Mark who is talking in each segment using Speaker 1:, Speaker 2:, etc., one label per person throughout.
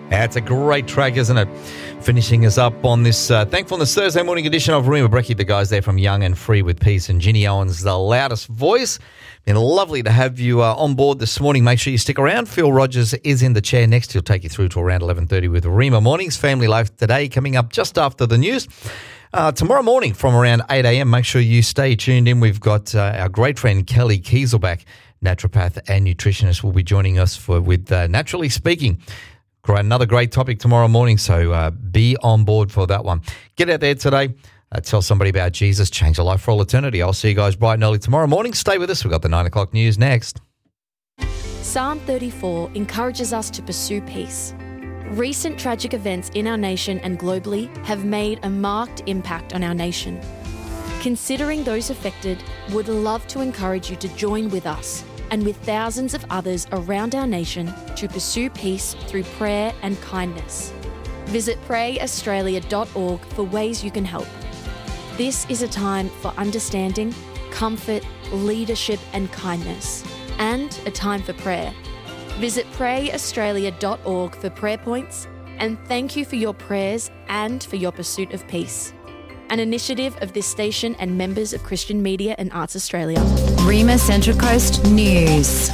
Speaker 1: Yeah, it's a great track, isn't it? Finishing us up on this Thankfulness Thursday morning edition of Rima Brecky, the guys there from Young and Free with Peace, and Ginny Owens, the loudest voice. Been lovely to have you on board this morning. Make sure you stick around. Phil Rogers is in the chair next. He'll take you through to around 11:30 with Rima Mornings. Family Life Today coming up just after the news. Tomorrow morning from around 8 a.m, make sure you stay tuned in. We've got our great friend Kelly Kieselbach, naturopath and nutritionist, will be joining us with Naturally Speaking. Another great topic tomorrow morning, so be on board for that one. Get out there today. Tell somebody about Jesus. Change a life for all eternity. I'll see you guys bright and early tomorrow morning. Stay with us. We've got the 9 o'clock news next.
Speaker 2: Psalm 34 encourages us to pursue peace. Recent tragic events in our nation and globally have made a marked impact on our nation. Considering those affected, would love to encourage you to join with us and with thousands of others around our nation to pursue peace through prayer and kindness. Visit prayaustralia.org for ways you can help. This is a time for understanding, comfort, leadership and kindness, and a time for prayer. Visit prayaustralia.org for prayer points, and thank you for your prayers and for your pursuit of peace. An initiative of this station and members of Christian Media and Arts Australia.
Speaker 3: Rima Central Coast News.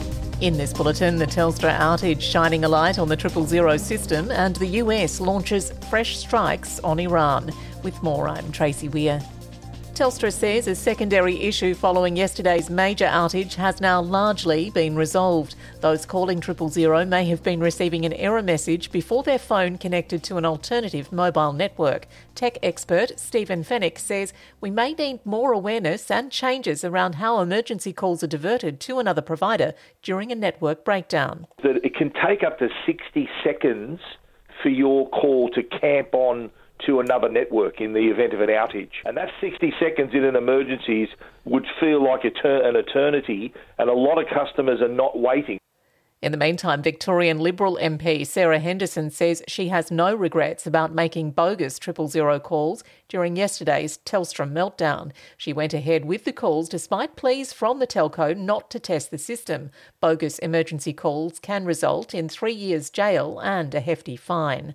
Speaker 4: In this bulletin, the Telstra outage shining a light on the 000 system, and the US launches fresh strikes on Iran. With more, I'm Tracy Weir. Telstra says a secondary issue following yesterday's major outage has now largely been resolved. Those calling 000 may have been receiving an error message before their phone connected to an alternative mobile network. Tech expert Stephen Fennick says we may need more awareness and changes around how emergency calls are diverted to another provider during a network breakdown.
Speaker 5: That it can take up to 60 seconds for your call to camp on to another network in the event of an outage. And that 60 seconds in an emergency would feel like an eternity, and a lot of customers are not waiting.
Speaker 4: In the meantime, Victorian Liberal MP Sarah Henderson says she has no regrets about making bogus 000 calls during yesterday's Telstra meltdown. She went ahead with the calls despite pleas from the telco not to test the system. Bogus emergency calls can result in 3 years jail and a hefty fine.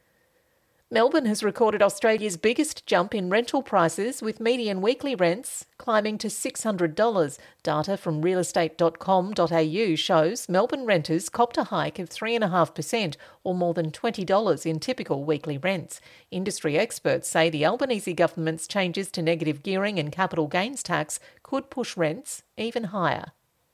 Speaker 4: Melbourne has recorded Australia's biggest jump in rental prices, with median weekly rents climbing to $600. Data from realestate.com.au shows Melbourne renters copped a hike of 3.5%, or more than $20 in typical weekly rents. Industry experts say the Albanese government's changes to negative gearing and capital gains tax could push rents even higher.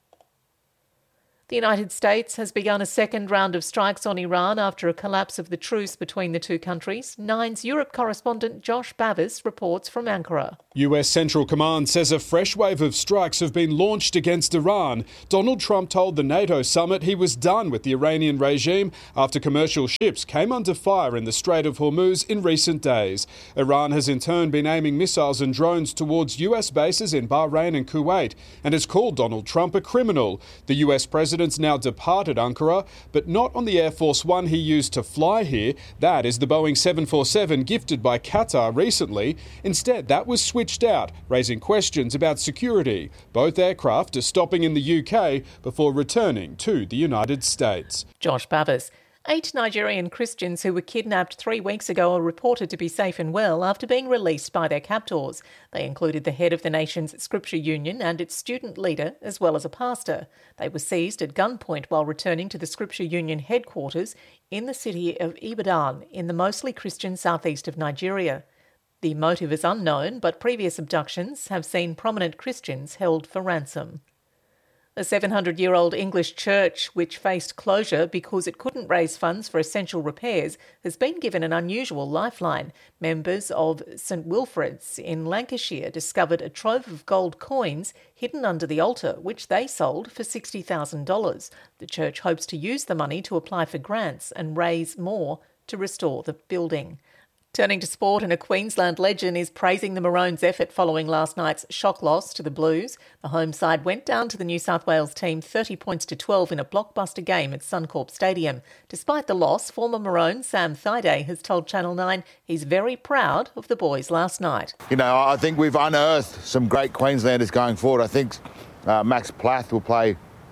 Speaker 4: The United States has begun a second round of strikes on Iran after a collapse of the truce between the two countries. Nine's Europe correspondent Josh Bavis reports from Ankara.
Speaker 6: US Central Command says a fresh wave of strikes have been launched against Iran. Donald Trump told the NATO summit he was done with the Iranian regime after commercial ships came under fire in the Strait of Hormuz in recent days. Iran has in turn been aiming missiles and drones towards US bases in Bahrain and Kuwait and has called Donald Trump a criminal. The US president's now departed Ankara, but not on the Air Force One he used to fly here. That is the Boeing 747 gifted by Qatar recently. Instead, that was switched out, raising questions about security. Both aircraft are stopping in the UK before returning to the United States.
Speaker 4: Josh Bavis. 8 Nigerian Christians who were kidnapped 3 weeks ago are reported to be safe and well after being released by their captors. They included the head of the nation's Scripture Union and its student leader, as well as a pastor. They were seized at gunpoint while returning to the Scripture Union headquarters in the city of Ibadan, in the mostly Christian southeast of Nigeria. The motive is unknown, but previous abductions have seen prominent Christians held for ransom. The 700-year-old English church, which faced closure because it couldn't raise funds for essential repairs, has been given an unusual lifeline. Members of St Wilfrid's in Lancashire discovered a trove of gold coins hidden under the altar, which they sold for $60,000. The church hopes to use the money to apply for grants and raise more to restore the building. Turning to sport, and a Queensland legend is praising the Maroons' effort following last night's shock loss to the Blues. The home side went down to the New South Wales team 30 points to 12 in a blockbuster game at Suncorp Stadium. Despite the loss, former Maroon Sam Thaiday has told Channel 9 he's very proud of the boys last night.
Speaker 7: You know, I think we've unearthed some great Queenslanders going forward. I think Max Plath will play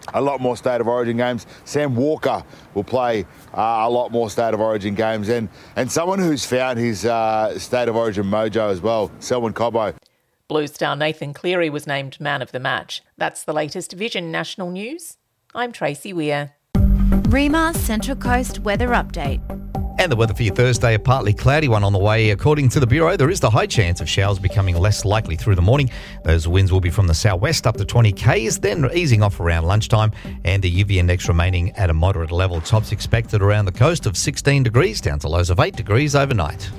Speaker 7: a lot more State of Origin games. Sam Walker will play a lot more State of Origin games. And someone who's found his State of Origin mojo as well, Selwyn Cobbo.
Speaker 4: Blue Star Nathan Cleary was named man of the match. That's the latest Vision National News. I'm Tracy Weir.
Speaker 3: Rima Central Coast weather update.
Speaker 1: And the weather for your Thursday, a partly cloudy one on the way. According to the Bureau, there is the high chance of showers becoming less likely through the morning. Those winds will be from the southwest up to 20 k's, then easing off around lunchtime, and the UV index remaining at a moderate level. Tops expected around the coast of 16 degrees down to lows of 8 degrees overnight.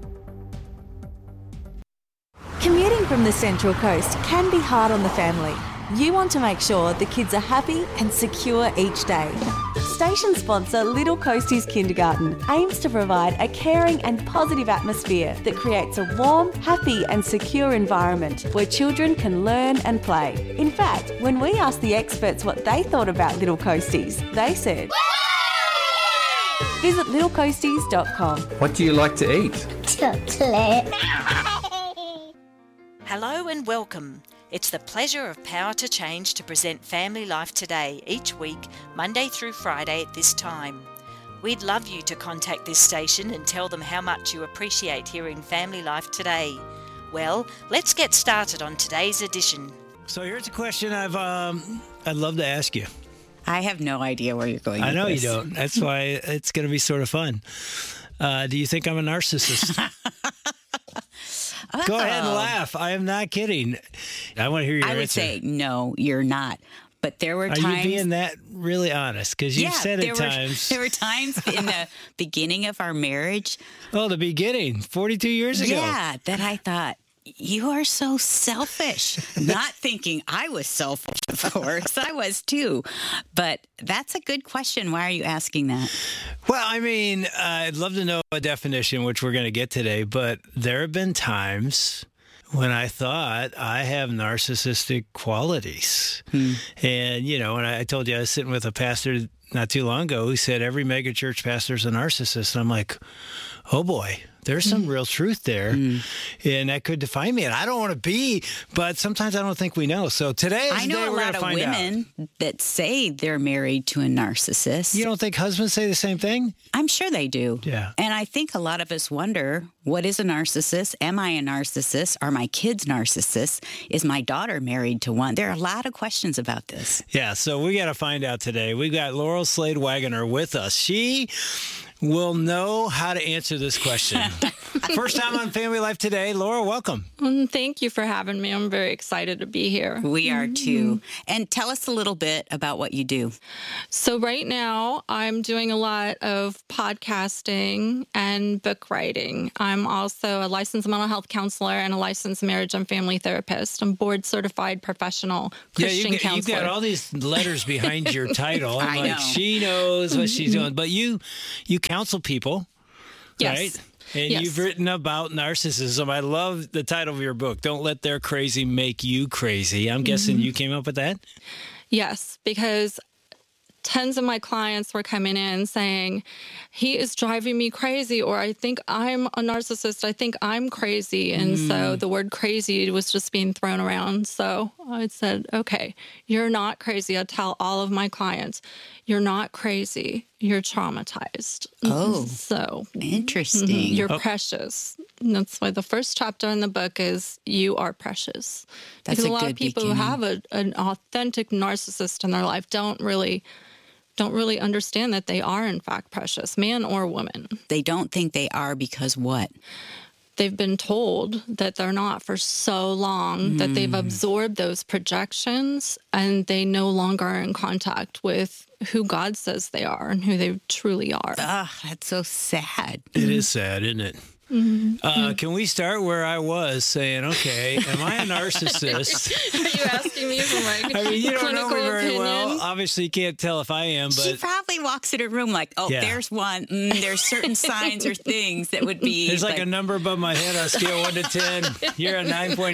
Speaker 8: Commuting from the Central Coast can be hard on the family. You want to make sure the kids are happy and secure each day. Station sponsor Little Coasties Kindergarten aims to provide a caring and positive atmosphere that creates a warm, happy and secure environment where children can learn and play. In fact, when we asked the experts what they thought about Little Coasties, they said, visit littlecoasties.com.
Speaker 9: What do you like to eat?
Speaker 10: Chocolate.
Speaker 11: Hello and welcome. It's the pleasure of Power to Change to present Family Life Today each week, Monday through Friday at this time. We'd love you to contact this station and tell them how much you appreciate hearing Family Life Today. Well, let's get started on today's edition.
Speaker 12: So here's a question I'd love to ask you.
Speaker 13: I have no idea where you're going.
Speaker 12: I know
Speaker 13: with this.
Speaker 12: You don't. That's why it's going to be sort of fun. Do you think I'm a narcissist? Go ahead and laugh. I am not kidding. I want to hear your answer.
Speaker 13: I would say, no, you're not. But there were times...
Speaker 12: Are you being that really honest? Because you've said at times...
Speaker 13: There were times in the beginning of our marriage...
Speaker 12: Oh, the beginning, 42 years ago.
Speaker 13: Yeah, that I thought, you are so selfish. Not thinking I was selfish, of course. I was too. But that's a good question. Why are you asking that?
Speaker 12: Well, I mean, I'd love to know a definition, which we're going to get today. But there have been times when I thought I have narcissistic qualities. And, you know, when I told you I was sitting with a pastor not too long ago who said every megachurch pastor is a narcissist. And I'm like, oh boy. There's some real truth there, and that could define me. And I don't want to be, but sometimes I don't think we know. So today,
Speaker 13: I know a lot of women that say they're married to a narcissist.
Speaker 12: You don't think husbands say the same thing?
Speaker 13: I'm sure they do.
Speaker 12: Yeah.
Speaker 13: And I think a lot of us wonder, what is a narcissist? Am I a narcissist? Are my kids narcissists? Is my daughter married to one? There are a lot of questions about this.
Speaker 12: Yeah, so we got to find out today. We've got Laurel Slade Wagoner with us. She will know how to answer this question. First time on Family Life Today. Laura, welcome.
Speaker 2: Thank you for having me. I'm very excited to be here.
Speaker 13: We are too. And tell us a little bit about what you do.
Speaker 2: So right now, I'm doing a lot of podcasting and book writing. I'm also a licensed mental health counselor and a licensed marriage and family therapist. I'm board certified professional Christian counselor.
Speaker 12: You've got all these letters behind your title.
Speaker 13: I know.
Speaker 12: She knows what she's doing. But you counsel people, right? And you've written about narcissism. I love the title of your book, Don't Let Their Crazy Make You Crazy. I'm guessing you came up with that?
Speaker 2: Yes, because tons of my clients were coming in saying, he is driving me crazy, or I think I'm a narcissist. I think I'm crazy. And so the word crazy was just being thrown around. So I said, okay, you're not crazy. I tell all of my clients, you're not crazy. You're traumatized.
Speaker 13: Oh,
Speaker 2: so
Speaker 13: interesting.
Speaker 2: You're precious. And that's why the first chapter in the book is you are precious.
Speaker 13: That's
Speaker 2: because a lot
Speaker 13: good
Speaker 2: of people
Speaker 13: beginning.
Speaker 2: who have an authentic narcissist in their life don't really understand that they are in fact precious, man or woman.
Speaker 13: They don't think they are because what?
Speaker 2: They've been told that they're not for so long that they've absorbed those projections and they no longer are in contact with who God says they are and who they truly are.
Speaker 13: That's so sad.
Speaker 12: It is sad, isn't it? Can we start where I was saying, okay, am I a narcissist?
Speaker 2: Are you asking me for my
Speaker 12: I mean, you don't know me very
Speaker 2: opinion?
Speaker 12: well. Obviously, you can't tell if I am, but...
Speaker 13: She probably walks in her room like, there's one. There's certain signs or things that would be...
Speaker 12: There's like a number above my head on a scale 1 to 10. You're a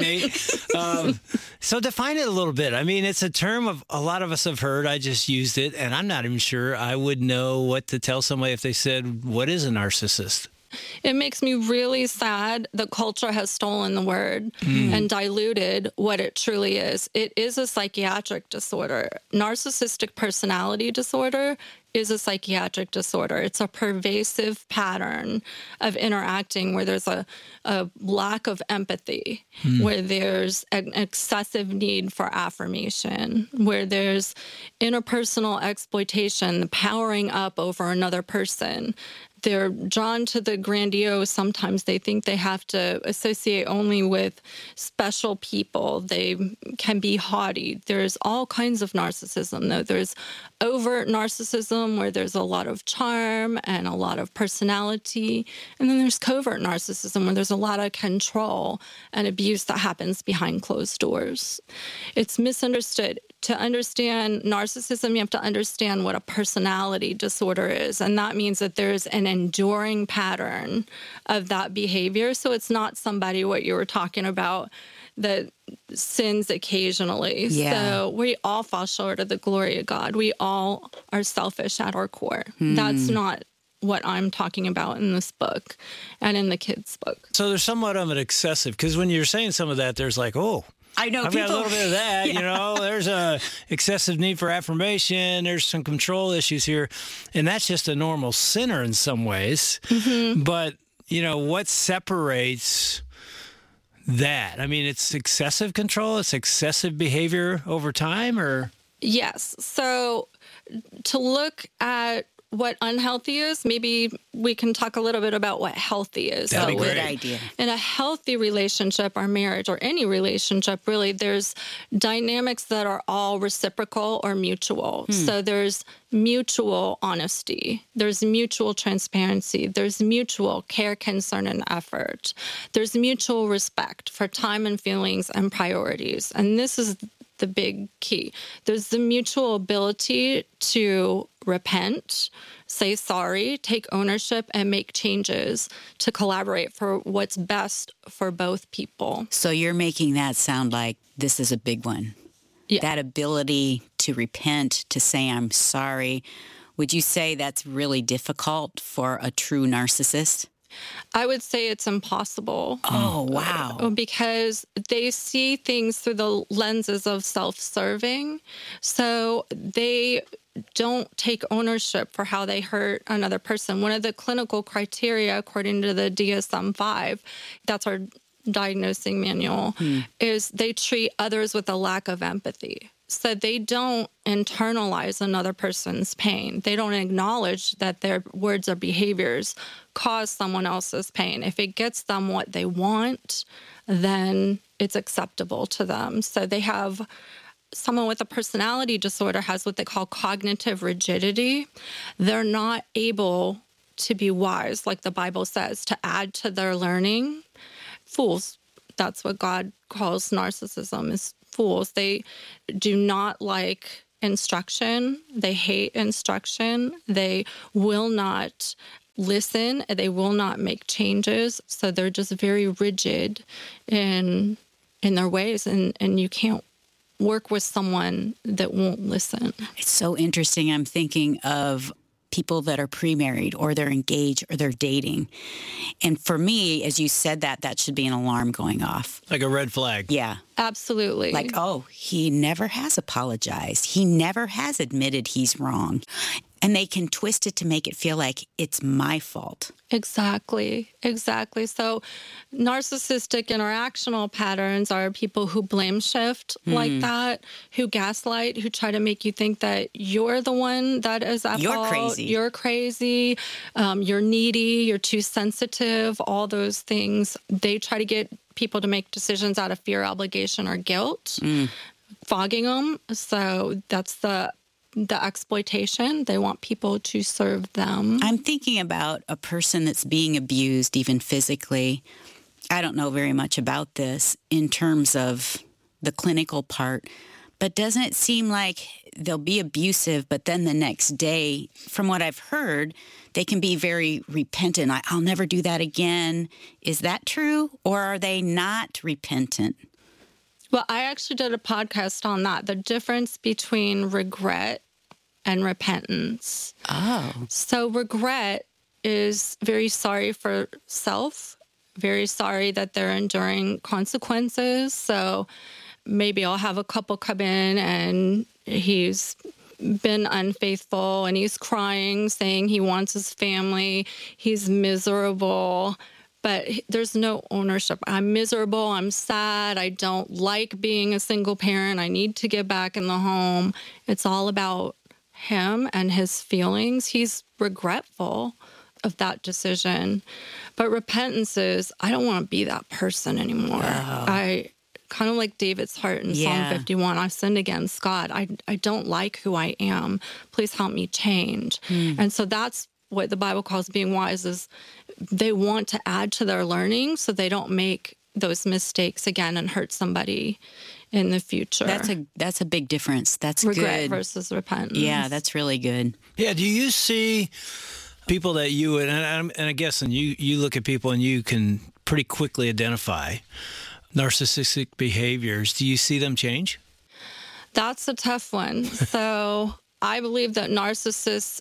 Speaker 12: 9.8. So define it a little bit. I mean, it's a term of a lot of us have heard. I just used it, and I'm not even sure I would know what to tell somebody if they said, what is a narcissist?
Speaker 9: It makes me really sad that culture has stolen the word and diluted what it truly is. It is a psychiatric disorder. Narcissistic personality disorder is a psychiatric disorder. It's a pervasive pattern of interacting where there's a lack of empathy, where there's an excessive need for affirmation, where there's interpersonal exploitation, the powering up over another person. They're drawn to the grandiose. Sometimes they think they have to associate only with special people. They can be haughty. There's all kinds of narcissism, though. There's overt narcissism where there's a lot of charm and a lot of personality. And then there's covert narcissism where there's a lot of control and abuse that happens behind closed doors. It's misunderstood. To understand narcissism, you have to understand what a personality disorder is. And that means that there's an enduring pattern of that behavior. So it's not somebody, what you were talking about, that sins occasionally.
Speaker 13: Yeah.
Speaker 9: So we all fall short of the glory of God. We all are selfish at our core. That's not what I'm talking about in this book and in the kids' book.
Speaker 12: So there's somewhat of an excessive, because when you're saying some of that, there's like, oh,
Speaker 13: I know
Speaker 12: I've got a little bit of that, you know. There's a excessive need for affirmation. There's some control issues here. And that's just a normal sinner in some ways. But, you know, what separates that? I mean, it's excessive control, it's excessive behavior over time, or?
Speaker 9: Yes. So to look at what unhealthy is, maybe we can talk a little bit about what healthy is.
Speaker 12: That'd be great.
Speaker 13: Good idea.
Speaker 9: In a healthy relationship or marriage or any relationship, really, there's dynamics that are all reciprocal or mutual. So there's mutual honesty. There's mutual transparency. There's mutual care, concern, and effort. There's mutual respect for time and feelings and priorities. And this is the big key. There's the mutual ability to repent, say sorry, take ownership, and make changes to collaborate for what's best for both people.
Speaker 13: So you're making that sound like this is a big one.
Speaker 9: Yeah.
Speaker 13: That ability to repent, to say I'm sorry. Would you say that's really difficult for a true narcissist?
Speaker 9: I would say it's impossible.
Speaker 13: Oh, wow.
Speaker 9: Because they see things through the lenses of self-serving. So they don't take ownership for how they hurt another person. One of the clinical criteria, according to the DSM-5, that's our diagnosing manual, is they treat others with a lack of empathy. So they don't internalize another person's pain. They don't acknowledge that their words or behaviors cause someone else's pain. If it gets them what they want, then it's acceptable to them. So they have someone with a personality disorder has what they call cognitive rigidity. They're not able to be wise, like the Bible says, to add to their learning. Fools, that's what God calls narcissism, is fools. They do not like instruction. They hate instruction. They will not listen. They will not make changes. So they're just very rigid in their ways, and you can't work with someone that won't listen.
Speaker 13: It's so interesting. I'm thinking of people that are pre-married or they're engaged or they're dating. And for me, as you said that should be an alarm going off.
Speaker 12: Like a red flag.
Speaker 13: Yeah.
Speaker 9: Absolutely.
Speaker 13: Like, oh, he never has apologized. He never has admitted he's wrong. And they can twist it to make it feel like it's my fault.
Speaker 9: Exactly. So narcissistic interactional patterns are people who blame shift like that, who gaslight, who try to make you think that you're the one that is at fault. You're crazy. You're needy. You're too sensitive. All those things. They try to get people to make decisions out of fear, obligation, or guilt, fogging them. So that's the exploitation. They want people to serve them.
Speaker 13: I'm thinking about a person that's being abused, even physically. I don't know very much about this in terms of the clinical part, but doesn't it seem like they'll be abusive, but then the next day, from what I've heard, they can be very repentant. I'll never do that again. Is that true? Or are they not repentant?
Speaker 9: Well, I actually did a podcast on that, the difference between regret and repentance.
Speaker 13: Oh.
Speaker 9: So regret is very sorry for self, very sorry that they're enduring consequences. So maybe I'll have a couple come in and he's been unfaithful and he's crying, saying he wants his family. He's miserable, but there's no ownership. I'm miserable. I'm sad. I don't like being a single parent. I need to get back in the home. It's all about him and his feelings. He's regretful of that decision. But repentance is, I don't want to be that person anymore. I kind of like David's heart in Psalm 51. I've sinned against God. I don't like who I am. Please help me change. And so that's what the Bible calls being wise, is they want to add to their learning so they don't make those mistakes again and hurt somebody in the future.
Speaker 13: That's a big difference. That's
Speaker 9: regret
Speaker 13: good.
Speaker 9: versus repentance.
Speaker 13: Yeah, that's really good.
Speaker 12: Yeah, do you see people that you would, and I guess, and you look at people and you can pretty quickly identify narcissistic behaviors. Do you see them change?
Speaker 9: That's a tough one. So I believe that narcissists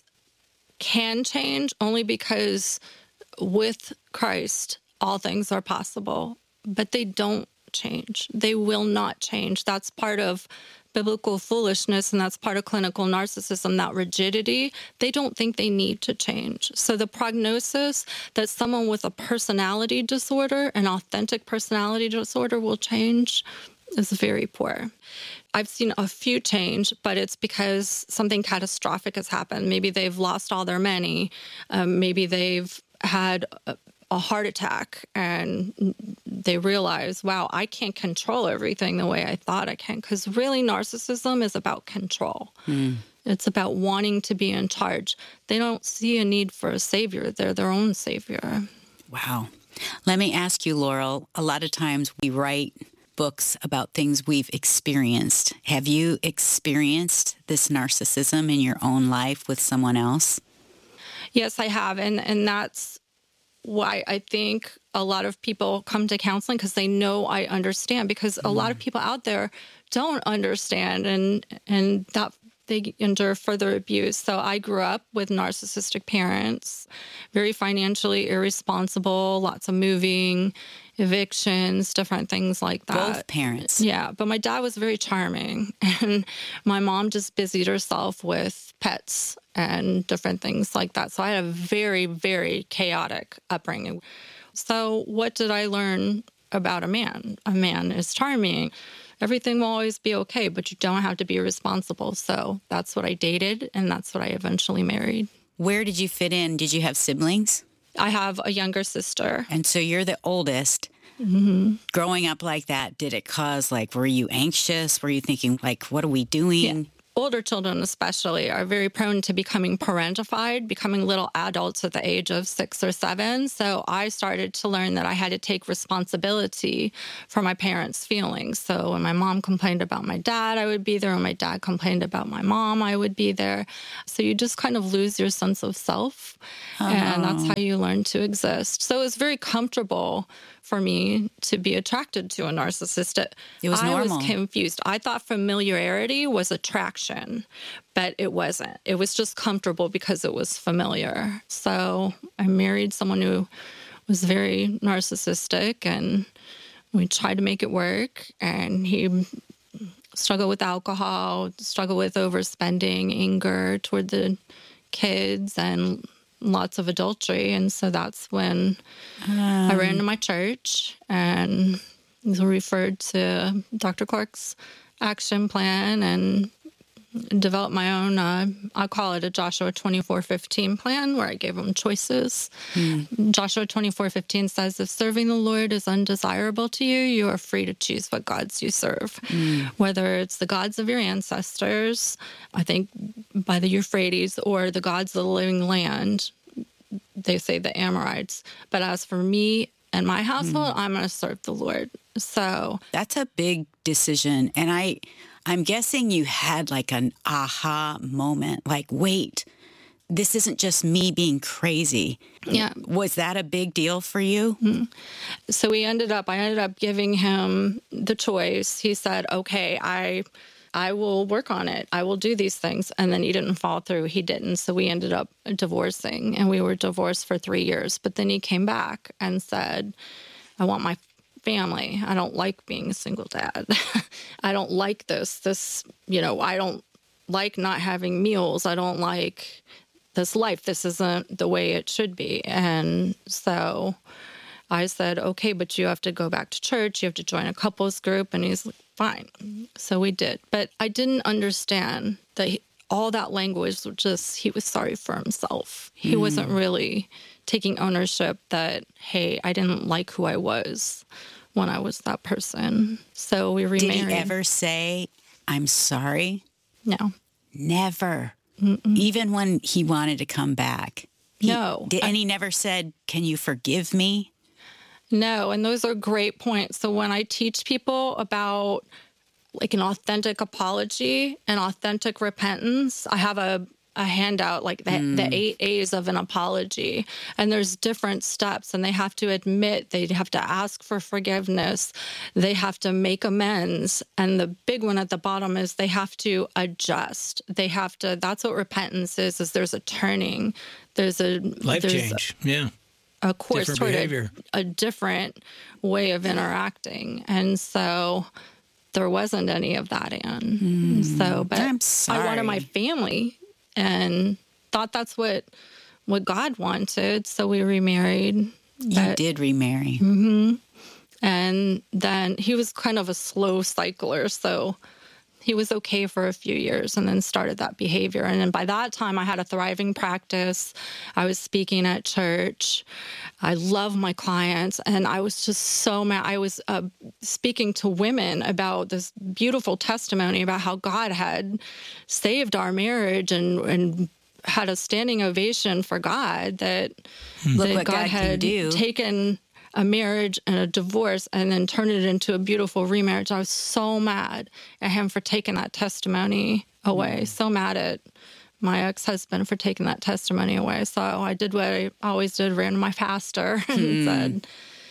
Speaker 9: can change only because with Christ, all things are possible, but they don't change. They will not change. That's part of biblical foolishness, and that's part of clinical narcissism, that rigidity. They don't think they need to change. So the prognosis that someone with a personality disorder, an authentic personality disorder, will change is very poor. I've seen a few change, but it's because something catastrophic has happened. Maybe they've lost all their money. Maybe they've had a heart attack and they realize, wow, I can't control everything the way I thought I can. Because really, narcissism is about control. It's about wanting to be in charge. They don't see a need for a savior. They're their own savior.
Speaker 13: Wow. Let me ask you, Laurel, a lot of times we write books about things we've experienced. Have you experienced this narcissism in your own life with someone else?
Speaker 9: Yes, I have. And that's why I think a lot of people come to counseling, because they know I understand, because a lot of people out there don't understand and that they endure further abuse. So I grew up with narcissistic parents, very financially irresponsible, lots of moving, evictions, different things like that.
Speaker 13: Both parents.
Speaker 9: Yeah, but my dad was very charming, and my mom just busied herself with pets and different things like that. So I had a very, very chaotic upbringing. So what did I learn about a man? A man is charming. Everything will always be okay, but you don't have to be responsible. So that's what I dated, and that's what I eventually married.
Speaker 13: Where did you fit in? Did you have siblings?
Speaker 9: I have a younger sister.
Speaker 13: And so you're the oldest.
Speaker 9: Mm-hmm.
Speaker 13: Growing up like that, did it cause, were you anxious? Were you thinking, what are we doing?
Speaker 9: Yeah. Older children especially are very prone to becoming parentified, becoming little adults at the age of 6 or 7. So I started to learn that I had to take responsibility for my parents' feelings. So when my mom complained about my dad, I would be there. When my dad complained about my mom, I would be there. So you just kind of lose your sense of self, and that's how you learn to exist. So it was very comfortable for me to be attracted to a narcissist.
Speaker 13: It was normal.
Speaker 9: I was confused. I thought familiarity was attraction, but it wasn't. It was just comfortable because it was familiar. So I married someone who was very narcissistic, and we tried to make it work. And he struggled with alcohol, struggled with overspending, anger toward the kids, and lots of adultery. And so that's when I ran to my church and was referred to Dr. Clark's action plan and developed my own, I call it a Joshua 24:15 plan, where I gave them choices. Joshua 24:15 says, if serving the Lord is undesirable to you, you are free to choose what gods you serve. Whether it's the gods of your ancestors, I think by the Euphrates, or the gods of the living land, they say the Amorites. But as for me and my household, I'm going to serve the Lord. So
Speaker 13: that's a big decision. And I'm guessing you had an aha moment, wait, this isn't just me being crazy.
Speaker 9: Yeah.
Speaker 13: Was that a big deal for you?
Speaker 9: So I ended up giving him the choice. He said, okay, I I will work on it. I will do these things. And then he didn't follow through. He didn't. So we ended up divorcing, and we were divorced for 3 years. But then he came back and said, I want my family. I don't like being a single dad. I don't like this, I don't like not having meals. I don't like this life. This isn't the way it should be. And so I said, okay, but you have to go back to church. You have to join a couples group. And he's like, fine. So we did. But I didn't understand that all that language was just, he was sorry for himself. He wasn't really taking ownership that, hey, I didn't like who I was when I was that person. So we remarried.
Speaker 13: Did he ever say, I'm sorry?
Speaker 9: No.
Speaker 13: Never. Mm-mm. Even when he wanted to come back?
Speaker 9: No.
Speaker 13: And he never said, can you forgive me?
Speaker 9: No, and those are great points. So when I teach people about like an authentic apology and authentic repentance, I have a handout, like the 8 A's of an apology. And there's different steps, and they have to admit, they have to ask for forgiveness, they have to make amends. And the big one at the bottom is they have to adjust. They have to, that's what repentance is there's a turning. There's a
Speaker 12: life change.
Speaker 9: A course
Speaker 12: different
Speaker 9: toward
Speaker 12: behavior.
Speaker 9: A different way of interacting. And so there wasn't any of that in. So, but
Speaker 13: I'm sorry.
Speaker 9: I wanted my family and thought that's what God wanted. So we remarried.
Speaker 13: You did remarry.
Speaker 9: Mm-hmm. And then he was kind of a slow cycler. So he was okay for a few years and then started that behavior. And then by that time, I had a thriving practice. I was speaking at church. I love my clients. And I was just so mad. I was speaking to women about this beautiful testimony about how God had saved our marriage and had a standing ovation for God that,
Speaker 13: that
Speaker 9: God had taken a marriage and a divorce and then turned it into a beautiful remarriage. I was so mad at him for taking that testimony away. So mad at my ex-husband for taking that testimony away. So I did what I always did, ran to my pastor and said,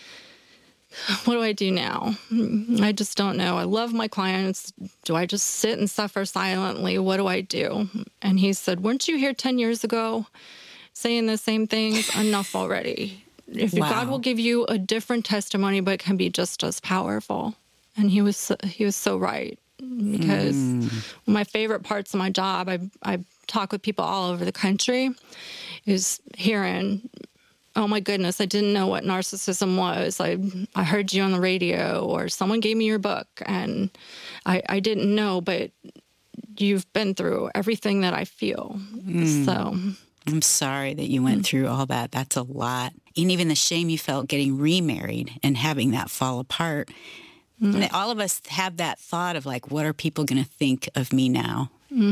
Speaker 9: what do I do now? I just don't know. I love my clients. Do I just sit and suffer silently? What do I do? And he said, weren't you here 10 years ago saying the same things? Enough already. If God will give you a different testimony, but it can be just as powerful. And he was so right, because my favorite parts of my job, I talk with people all over the country, is hearing, oh my goodness, I didn't know what narcissism was. I heard you on the radio, or someone gave me your book, and I didn't know, but you've been through everything that I feel. So
Speaker 13: I'm sorry that you went through all that. That's a lot. And even the shame you felt getting remarried and having that fall apart. And all of us have that thought of like, what are people going to think of me now?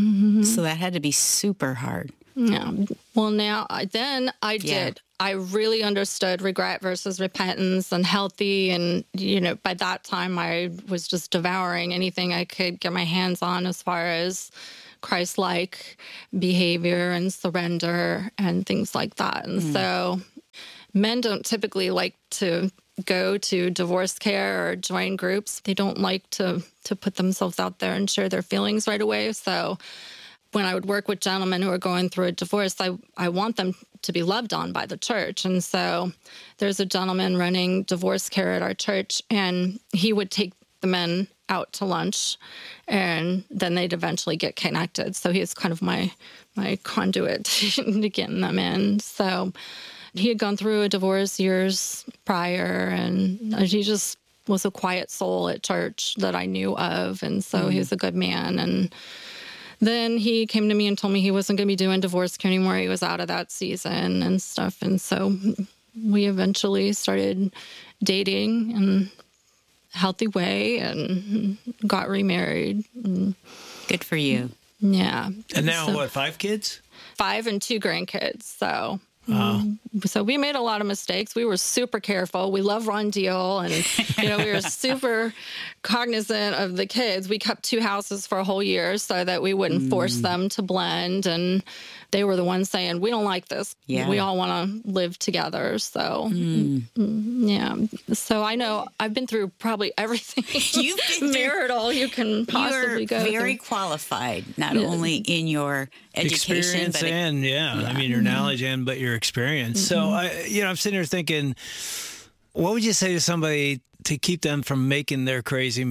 Speaker 13: So that had to be super hard.
Speaker 9: Yeah. Well, now, I did. I really understood regret versus repentance and healthy. And, by that time, I was just devouring anything I could get my hands on as far as Christ-like behavior and surrender and things like that. And so men don't typically like to go to divorce care or join groups. They don't like to put themselves out there and share their feelings right away. So when I would work with gentlemen who are going through a divorce, I want them to be loved on by the church. And so there's a gentleman running divorce care at our church, and he would take the men out to lunch, and then they'd eventually get connected. So he was kind of my conduit to getting them in. So he had gone through a divorce years prior, and he just was a quiet soul at church that I knew of. And so he was a good man. And then he came to me and told me he wasn't going to be doing divorce care anymore. He was out of that season and stuff. And so we eventually started dating in a healthy way and got remarried.
Speaker 13: Good for you.
Speaker 9: Yeah.
Speaker 12: And now, 5 kids?
Speaker 9: 5 and 2 grandkids. So So we made a lot of mistakes. We were super careful. We love Ron Deal, and we were super cognizant of the kids. We kept 2 houses for a whole year so that we wouldn't force them to blend. And they were the ones saying, we don't like this.
Speaker 13: Yeah.
Speaker 9: We all want to live together. So, yeah. So I know I've been through probably everything
Speaker 13: You've been
Speaker 9: marital you can possibly go through.
Speaker 13: You're very qualified, not only in your education,
Speaker 12: experience
Speaker 13: but
Speaker 12: and I mean, your knowledge and but your experience. So I'm sitting here thinking, what would you say to somebody to keep them from making them crazy?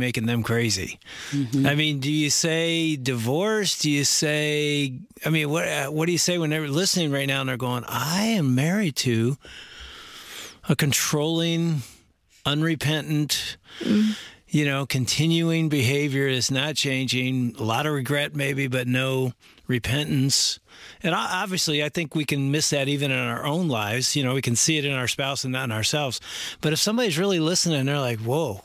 Speaker 12: I mean, do you say divorce? Do you say, I mean, what do you say when they're listening right now and they're going, I am married to a controlling, unrepentant, continuing behavior is not changing, a lot of regret maybe, but no repentance. And obviously, I think we can miss that even in our own lives. We can see it in our spouse and not in ourselves. But if somebody's really listening, they're like, whoa,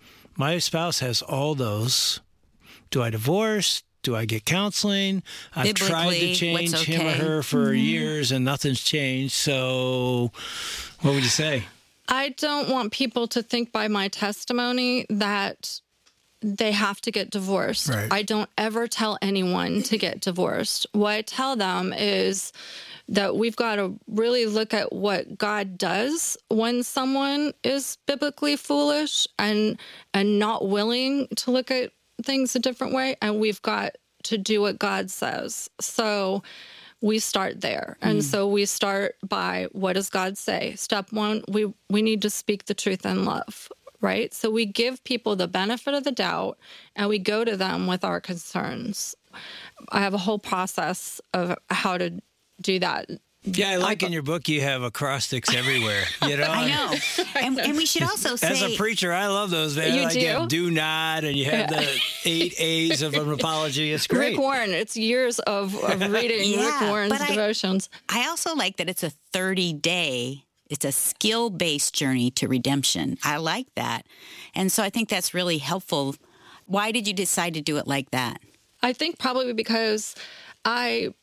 Speaker 12: my spouse has all those. Do I divorce? Do I get counseling? I've tried to change him or her for years and nothing's changed. So what would you say?
Speaker 9: I don't want people to think by my testimony that they have to get divorced.
Speaker 12: Right.
Speaker 9: I don't ever tell anyone to get divorced. What I tell them is that we've got to really look at what God does when someone is biblically foolish and not willing to look at things a different way, and we've got to do what God says. So we start there. And so we start by, what does God say? Step one, we need to speak the truth in love. Right? So we give people the benefit of the doubt and we go to them with our concerns. I have a whole process of how to do that.
Speaker 12: Yeah, I like in your book you have acrostics everywhere.
Speaker 13: I know. And we should also say...
Speaker 12: As a preacher, I love those. Man.
Speaker 9: You
Speaker 12: like
Speaker 9: do?
Speaker 12: You have do not, and you have the 8 A's of an apology. It's great.
Speaker 9: Rick Warren, it's years of reading Rick Warren's devotions.
Speaker 13: I also like that it's a 30-day... It's a skill-based journey to redemption. I like that. And so I think that's really helpful. Why did you decide to do it like that?
Speaker 9: I think probably because I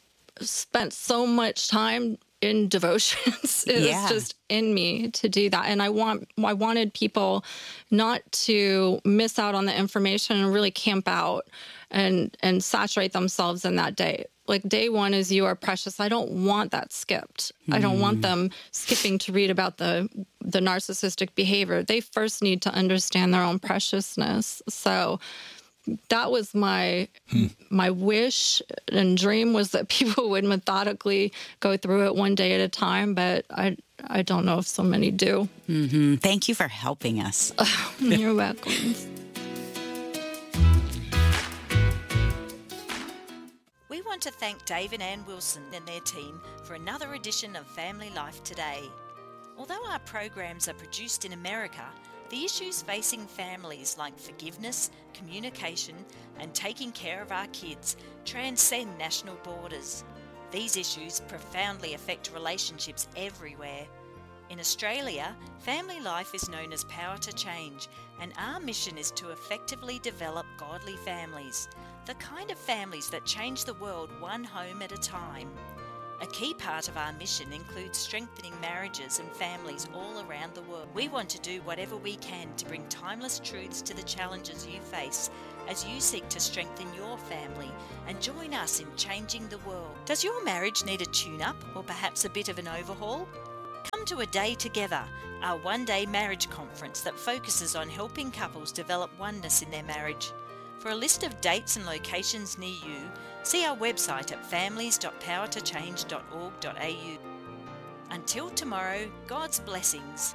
Speaker 9: spent so much time in devotions. It was just in me to do that. And I wanted people not to miss out on the information and really camp out and saturate themselves in that day. Like day one is you are precious. I don't want that skipped. I don't want them skipping to read about the narcissistic behavior. They first need to understand their own preciousness. So that was my wish and dream, was that people would methodically go through it one day at a time. But I don't know if so many do.
Speaker 13: Thank you for helping us.
Speaker 9: You're welcome.
Speaker 11: We want to thank Dave and Ann Wilson and their team for another edition of Family Life Today. Although our programs are produced in America, the issues facing families like forgiveness, communication, and taking care of our kids transcend national borders. These issues profoundly affect relationships everywhere. In Australia, Family Life is known as Power to Change, and our mission is to effectively develop godly families, the kind of families that change the world one home at a time. A key part of our mission includes strengthening marriages and families all around the world. We want to do whatever we can to bring timeless truths to the challenges you face as you seek to strengthen your family and join us in changing the world. Does your marriage need a tune-up or perhaps a bit of an overhaul? Come to A Day Together, our one-day marriage conference that focuses on helping couples develop oneness in their marriage. For a list of dates and locations near you, see our website at families.powertochange.org.au. Until tomorrow, God's blessings.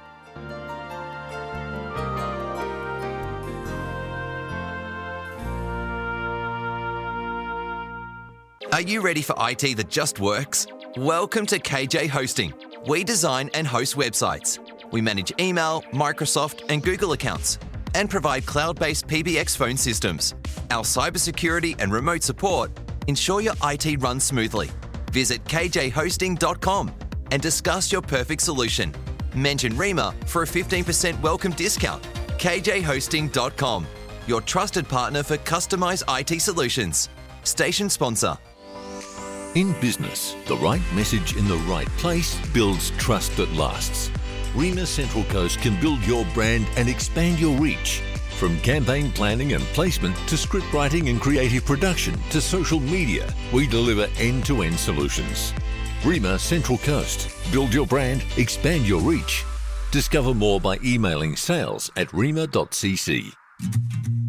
Speaker 10: Are you ready for IT that just works? Welcome to KJ Hosting. We design and host websites. We manage email, Microsoft, and Google accounts, and provide cloud-based PBX phone systems. Our cybersecurity and remote support ensure your IT runs smoothly. Visit kjhosting.com and discuss your perfect solution. Mention REMA for a 15% welcome discount. kjhosting.com, your trusted partner for customized IT solutions. Station sponsor.
Speaker 14: In business, the right message in the right place builds trust that lasts. REMA Central Coast can build your brand and expand your reach. From campaign planning and placement to script writing and creative production to social media, we deliver end-to-end solutions. Rima Central Coast. Build your brand, expand your reach. Discover more by emailing sales@rima.cc.